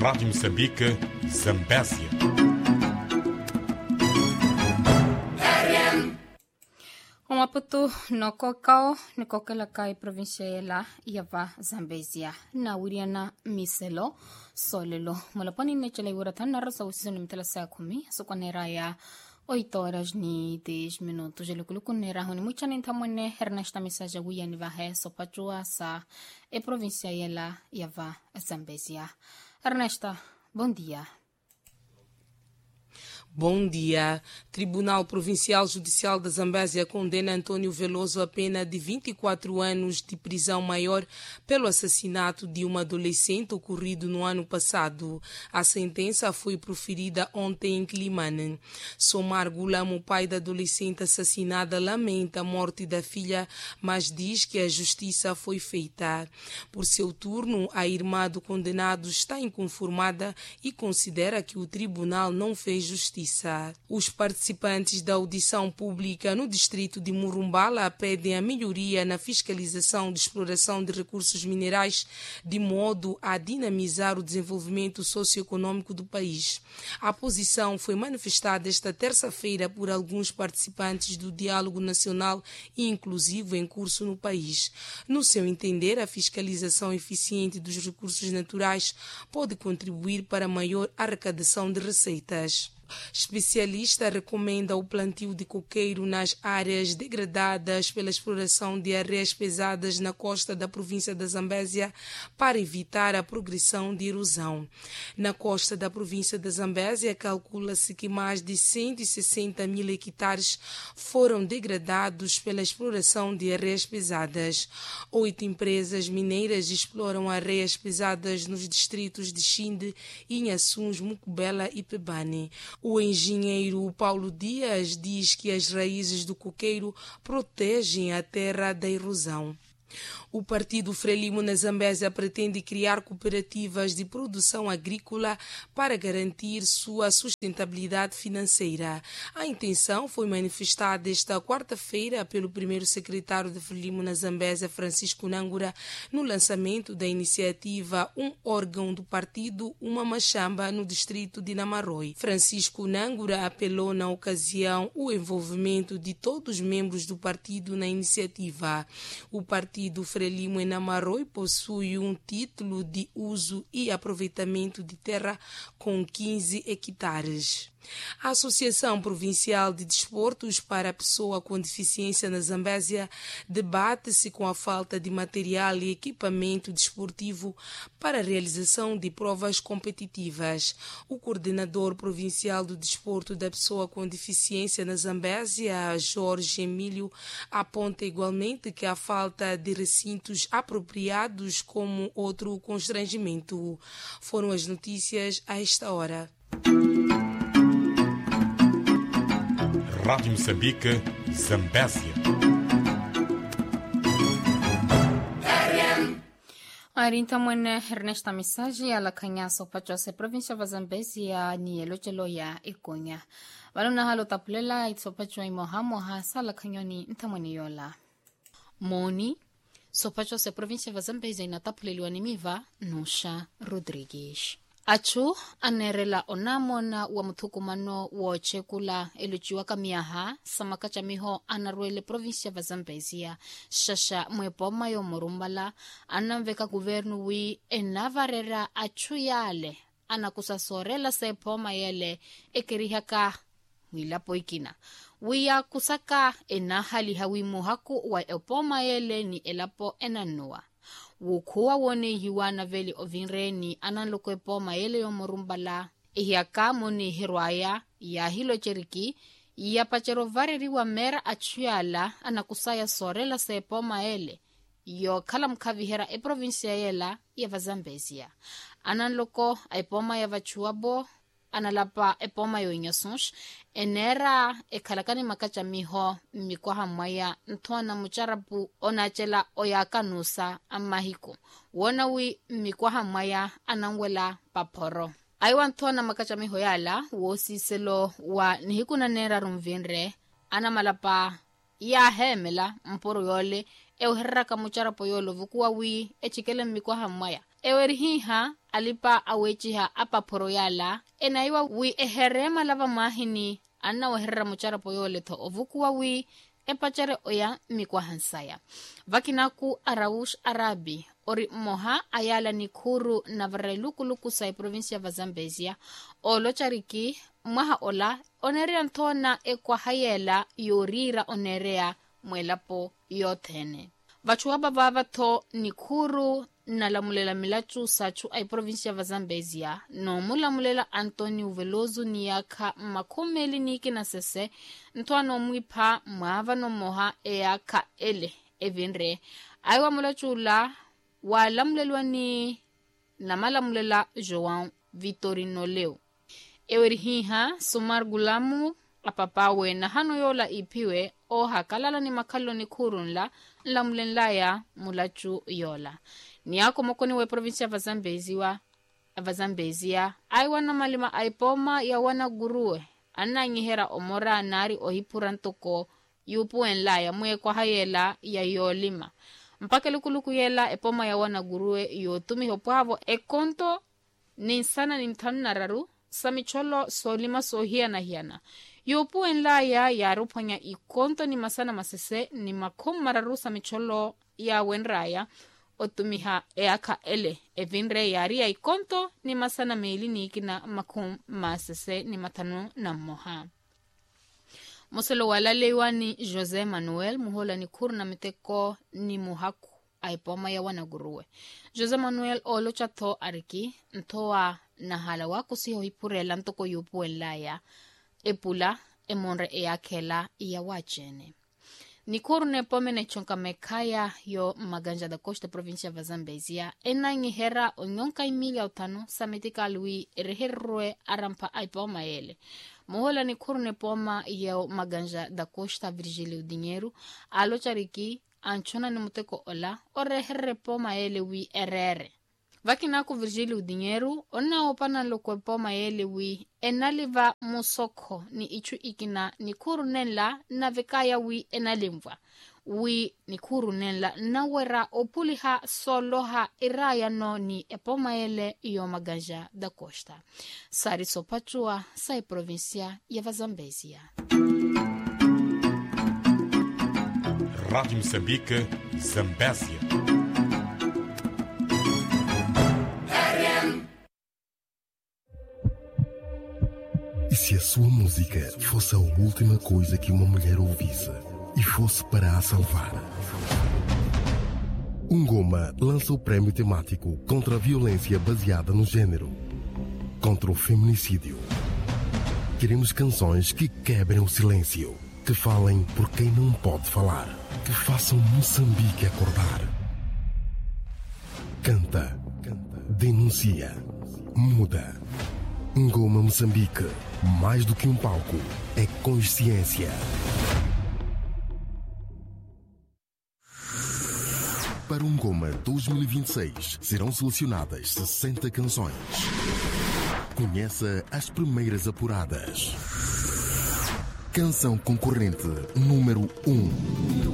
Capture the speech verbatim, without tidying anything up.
Rádio Moçambique, Zambésia. O Maputo no Cocao, no Cocalakai, província ela, Iava, Zambésia, na Uriana, Miselo, Solelo, Moloponi, Nechele, Uratan, Narasa, Usin, Telasakumi, Soconeraya, oito horas ni dez minutos. Ele colocou nera honi muita nem tamone Ernesta mensagem guia ni vahe sopajua sa e província ela Iava, Zambésia. Ernesta, bom dia. Bom dia. Tribunal Provincial Judicial da Zambésia condena Antônio Veloso a pena de vinte e quatro anos de prisão maior pelo assassinato de uma adolescente ocorrido no ano passado. A sentença foi proferida ontem em Quilimane. Somar Gulam, o pai da adolescente assassinada, lamenta a morte da filha, mas diz que a justiça foi feita. Por seu turno, a irmã do condenado está inconformada e considera que o tribunal não fez justiça. Os participantes da audição pública no distrito de Murumbala pedem a melhoria na fiscalização de exploração de recursos minerais de modo a dinamizar o desenvolvimento socioeconômico do país. A posição foi manifestada esta terça-feira por alguns participantes do Diálogo Nacional e Inclusivo em curso no país. No seu entender, a fiscalização eficiente dos recursos naturais pode contribuir para maior arrecadação de receitas. Especialista recomenda o plantio de coqueiro nas áreas degradadas pela exploração de areias pesadas na costa da província da Zambésia para evitar a progressão de erosão. Na costa da província da Zambésia, calcula-se que mais de cento e sessenta mil hectares foram degradados pela exploração de areias pesadas. Oito empresas mineiras exploram areias pesadas nos distritos de Xinde, Inhaçuns, Mucubela e Pebane. O engenheiro Paulo Dias diz que as raízes do coqueiro protegem a terra da erosão. O Partido Frelimo na Zambésia pretende criar cooperativas de produção agrícola para garantir sua sustentabilidade financeira. A intenção foi manifestada esta quarta-feira pelo primeiro secretário de Frelimo na Zambésia, Francisco Nangura, no lançamento da iniciativa Um Órgão do Partido, Uma Machamba, no distrito de Namaroi. Francisco Nangura apelou na ocasião o envolvimento de todos os membros do partido na iniciativa. O Partido Frelimo em Namaroi possui um título de uso e aproveitamento de terra com quinze hectares. A Associação Provincial de Desportos para a Pessoa com Deficiência na Zambésia debate-se com a falta de material e equipamento desportivo para a realização de provas competitivas. O coordenador provincial do desporto da pessoa com deficiência na Zambésia, Jorge Emílio, aponta igualmente que a falta de recintos apropriados como outro constrangimento. Foram as notícias a esta hora. Rádio Moçambique, Zambésia. Arinta mwene Ernesta mensagem ala kanyaso pachose província va Zambésia ni elochelo ya ikonya. Walona halo tapulela itsopacho imoha moha sala kanyoni ntamwene yola. Moni sopachose província va Zambésia ina tapuleliwa ni miva Nusha Rodrigues. Achu anerela onamona wa muthukumano wo chekula eluchiwa kamiaha samakacha miho anarwele província va Zambésia shasha mwepoma yo Murumbala anamveka governu wi enavarera achu yale anakusasorela sepoma yele ekerihaka wilapo ikina wiya kusaka enahali hawimu haku wa epoma yele ni elapo enanua. Wukuwa wone hiwana veli ovinreni analoko epoma yele yo Murumbala ihaka moni hirwaya ya hilo cheriki ya pachero vareriwa mera achuyala anakusaya sorela se epoma yele yo kala mkavihera e provincia yela ya va Zambésia analoko epoma ya vachuabo analapa epoma yo Inhaçuns enera ekalakani makacha miho mikwaha mwaya ntwana mucharapu onachela oyakanusa amahiko wona wi mikwaha mwaya anangwela paporo aiwa ntwana makacha miho yala wosiselo wa nihikuna nera rumvinre anamalapa ya hemela mporo yole euherraka mucharapo yolo vukuwa wi echikele mikwaha mwaya ewerihiha alipa awechiha apaporo yala enaiwa wi eherema lava mahini anna waherra muchara poyole to ovukuwa wi epachere oya mikwa hansaya vakinaku araush arabi ori moha ayala ni khuru na varelukuluku sai provincia va Zambezia olochariki mwaha ola onerea ntona ekwa hayela yorira onerea mwelapo yothene vachuwa bava to ni khuru na lamulela milachu sachu ai provincia va Zambezia no mulamulela Antonio Veloso niyakha makhomeli niki na sese ntwano mwipa mwava no moha eyakha ele evinre aiwa mulachula wa lamulelwa ni na malamulela João Vitorino Leo ewerihiha Sumar Gulamu apapawe na hano yola ipiwe o hakalala ni makalo ni kurunla lamulenlaya mulachu yola ni ako mokoni we provincia va Zambezia va Zambezia aiwa na malima aipoma ya wana guruwe anna nyihera omora nari ohipurantoko yupu enlaya mwe kwa hayela ya yolima mpaka lukuluku yela epoma ya wana guruwe yotumi hopwavo ekonto ni sana ni mtanu nararu samicholo solima sohia na hiana yupu enlaya ya rupanya ikonto ni masana masese ni makom mararu samicholo ya wenraya otumiha eaka ele evinre yaria ikonto ni masana meili ni ikina makum masese ni matanu na moha Moselo walalewa ni Jose Manuel muhola ni kurna miteko ni muhaku aipoma ya wanaguruwe Jose Manuel olocha to ariki ntoa na hala wako siho hipurela ntoko yupu elaya epula emonre eakela iya wachene ni kurne pome na chonka mekaya yo maganja da costa provincia va Zambezia enangi hera onyonka imilia utano sametika lui reherwe arampa aipoma ele mohola ni kurne poma yo maganja da costa Virgilio Dinheiro alochariki anchona ni muteko ola oreherre poma ele wi erere vakinaku Virgilio Dinheiro ona opana lokwe poma ele wi enaliva musoko ni ichu ikina ni kurunenla na vekaya wi enalimva wi ni kurunenla na wera opuliha soloha iraya no ni epoma ele iyo maganja da costa sari sopachua sai provincia ya va Zambezia. Rádio Moçambique, Zambésia. E se a sua música fosse a última coisa que uma mulher ouvisse e fosse para a salvar? Ungoma lança o prémio temático contra a violência baseada no gênero, contra o feminicídio. Queremos canções que quebrem o silêncio, que falem por quem não pode falar, que façam Moçambique acordar. Canta, denuncia, muda. Ungoma Moçambique, mais do que um palco, é consciência. Para Ungoma dois mil e vinte e seis, serão selecionadas sessenta canções. Conheça as primeiras apuradas. Canção concorrente número um.